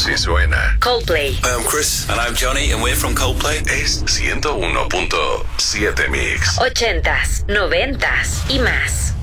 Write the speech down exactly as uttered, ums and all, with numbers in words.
Así suena Coldplay. Hi, I'm Chris. And I'm Johnny, and we're from Coldplay. Es ciento uno punto siete Mix. Ochentas, noventas y más.